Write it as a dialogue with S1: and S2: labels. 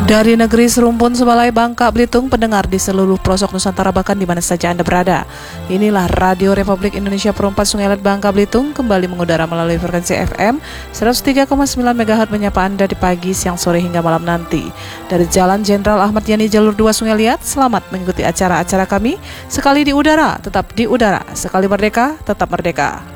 S1: Dari negeri serumpun Sebalai Bangka Belitung, pendengar di seluruh pelosok Nusantara bahkan di mana saja Anda berada. Inilah Radio Republik Indonesia Perempat Sungai Let Bangka Belitung kembali mengudara melalui frekuensi FM 103,9 MHz menyapa Anda di pagi, siang, sore hingga malam nanti. Dari Jalan Jenderal Ahmad Yani Jalur 2 Sungai Liat, selamat mengikuti acara-acara kami. Sekali di udara, tetap di udara. Sekali merdeka, tetap merdeka.